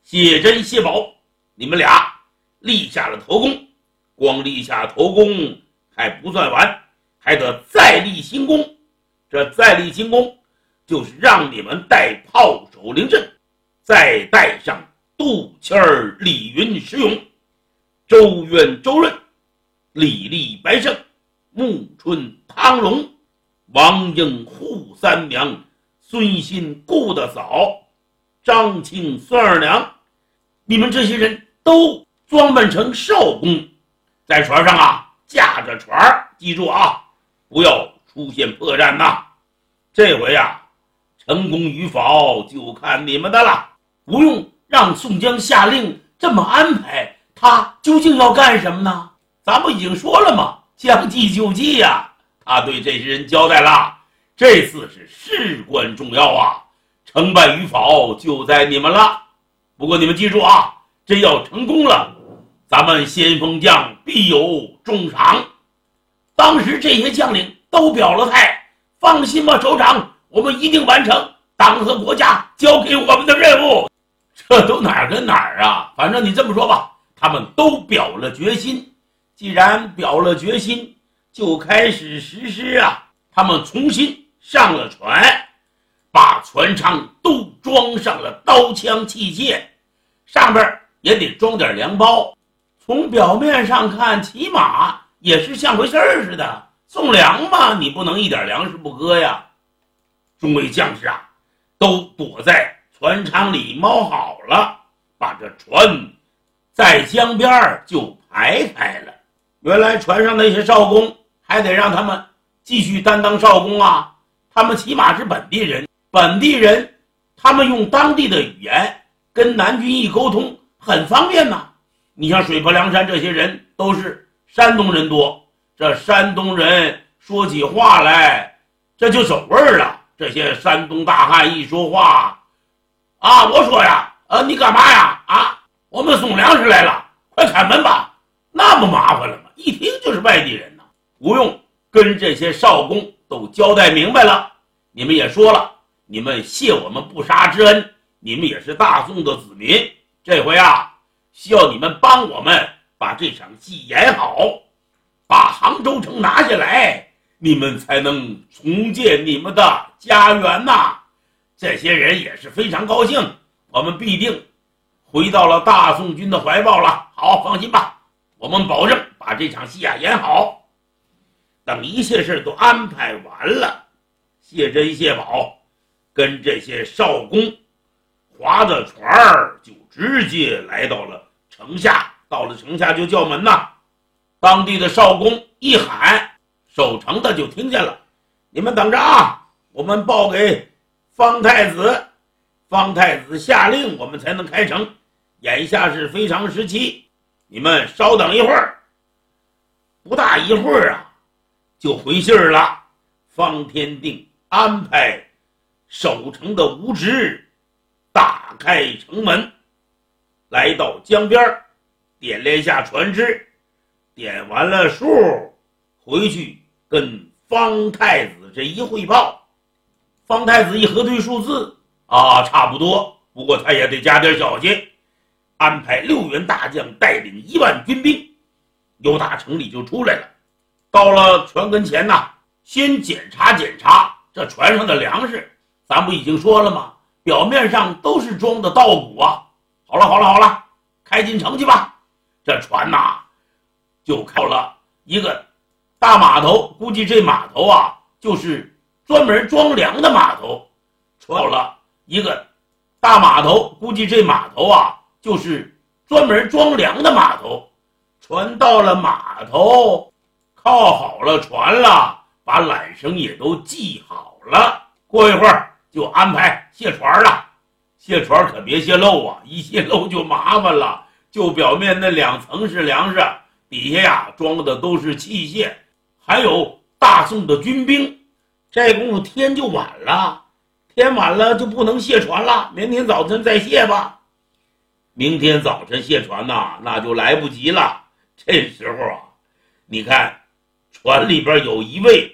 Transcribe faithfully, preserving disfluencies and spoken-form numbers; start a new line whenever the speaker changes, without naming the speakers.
谢珍、谢宝，你们俩立下了头功，光立下头功还不算完，还得再立新功。这再立新功，就是让你们带炮手临阵，再带上杜迁儿、李云、石勇、周渊、周润、李立、白胜、穆春、汤龙、王英、扈三娘、孙新、顾大嫂、张青、孙二娘，你们这些人都装扮成少公，在船上啊驾着船，记住啊，不要出现破绽呐。这回啊，成功与否就看你们的了，不用让宋江下令这么安排，他究竟要干什么呢？咱们已经说了嘛，将计就计呀、啊，他对这些人交代了，这次是事关重要啊，成败与否就在你们了。不过你们记住啊，真要成功了，咱们先锋将必有重赏。当时这些将领都表了态，放心吧，首长，我们一定完成党和国家交给我们的任务。这都哪儿跟哪儿啊？反正你这么说吧，他们都表了决心。既然表了决心，就开始实施啊。他们重新上了船，把船舱都装上了刀枪器械，上边也得装点粮包。从表面上看，起码也是像回事儿似的，送粮嘛，你不能一点粮食不搁呀。众位将士啊，都躲在船舱里猫好了，把这船在江边就排开了。原来船上那些少工还得让他们继续担当少工啊，他们起码是本地人，本地人他们用当地的语言跟南军一沟通很方便呐。你像水泊梁山这些人都是山东人多，这山东人说起话来这就走味儿了。这些山东大汉一说话啊，我说呀，呃，你干嘛呀？啊，我们送粮食来了，快开门吧。那么麻烦了吗？一听就是外地人呢，不用跟这些少工都交代明白了。你们也说了，你们谢我们不杀之恩，你们也是大宋的子民，这回啊，需要你们帮我们把这场戏演好，把杭州城拿下来，你们才能重建你们的家园呐。这些人也是非常高兴，我们必定回到了大宋军的怀抱了。好，放心吧，我们保证把这场戏啊演好。等一切事都安排完了，谢珍、谢宝跟这些少工划着船儿就直接来到了城下。到了城下就叫门呐，当地的少工一喊，守城的就听见了，你们等着啊，我们报给方太子，方太子下令我们才能开城，眼下是非常时期，你们稍等一会儿。不大一会儿啊，就回信儿了。方天定安排守城的吴直打开城门，来到江边，点了一下船只，点完了数，回去跟方太子这一汇报。方太子一核对数字啊，差不多，不过他也得加点小心，安排六员大将带领一万军兵由大城里就出来了。到了船跟前呐，先检查检查这船上的粮食，咱不已经说了吗？表面上都是装的稻谷啊。好了好了好了，开进城去吧。这船呐就靠了一个大码头，估计这码头啊就是专门装粮的码头。船到了一个大码头，估计这码头啊就是专门装粮的码头。船到了码头，靠好了船了，把缆绳也都系好了。过一会儿就安排卸船了。卸船可别泄漏啊，一泄漏就麻烦了。就表面那两层是粮食，底下呀装的都是器械，还有大宋的军兵。这功夫天就晚了，天晚了就不能卸船了，明天早晨再卸吧。明天早晨卸船呐，那就来不及了。这时候啊，你看船里边有一位